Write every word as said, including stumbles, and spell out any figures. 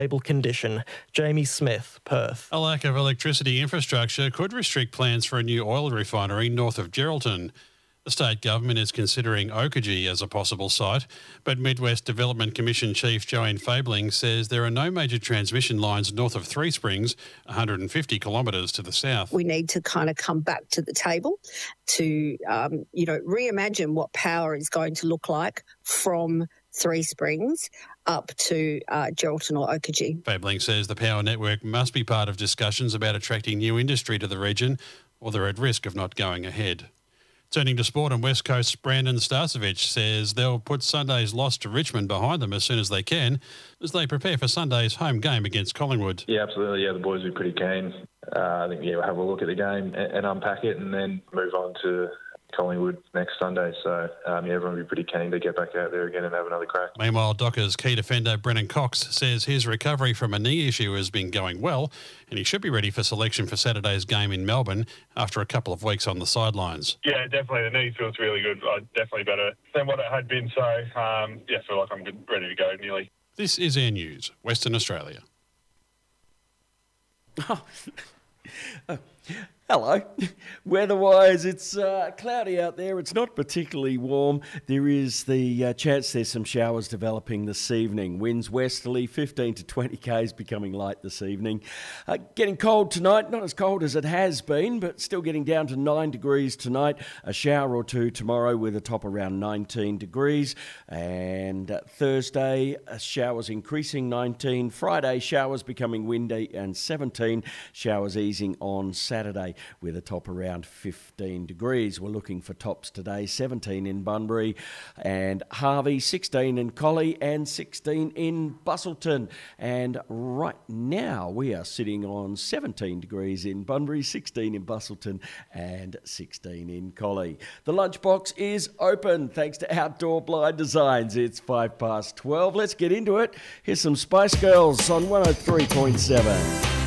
stable condition. Jamie Smith, Perth. A lack of electricity infrastructure could restrict plans for a new oil refinery north of Geraldton. The state government is considering Oakajee as a possible site, but Midwest Development Commission Chief Joanne Fabling says there are no major transmission lines north of Three Springs, one hundred fifty kilometres to the south. We need to kind of come back to the table to, um, you know, reimagine what power is going to look like from Three Springs up to uh, Geraldton or Oakajee. Fabling says the power network must be part of discussions about attracting new industry to the region, or they're at risk of not going ahead. Turning to sport, on West Coast, Brandon Starcevich says they'll put Sunday's loss to Richmond behind them as soon as they can, as they prepare for Sunday's home game against Collingwood. Yeah, absolutely. Yeah, the boys will be pretty keen. Uh, I think, yeah, we'll have a look at the game and, and unpack it and then move on to Collingwood next Sunday. So, um, yeah, everyone will be pretty keen to get back out there again and have another crack. Meanwhile, Dockers key defender Brennan Cox says his recovery from a knee issue has been going well and he should be ready for selection for Saturday's game in Melbourne after a couple of weeks on the sidelines. Yeah, definitely. The knee feels really good. Uh, definitely better than what it had been. So, um, yeah, I feel like I'm good, ready to go nearly. This is Air News, Western Australia. Oh. oh. Hello. Weather-wise, it's uh, cloudy out there. It's not particularly warm. There is the uh, chance there's some showers developing this evening. Winds westerly, fifteen to twenty k's, becoming light this evening. Uh, getting cold tonight, not as cold as it has been, but still getting down to nine degrees tonight. A shower or two tomorrow with a top around nineteen degrees. And uh, Thursday, uh, showers increasing, nineteen. Friday, showers becoming windy and seventeen. Showers easing on Saturday, with a top around fifteen degrees. We're looking for tops today, seventeen in Bunbury and Harvey, sixteen in Collie and sixteen in Busselton. And right now we are sitting on seventeen degrees in Bunbury, sixteen in Busselton and sixteen in Collie. The lunchbox is open thanks to Outdoor Blind Designs. It's five past twelve. Let's get into it. Here's some Spice Girls on one oh three point seven.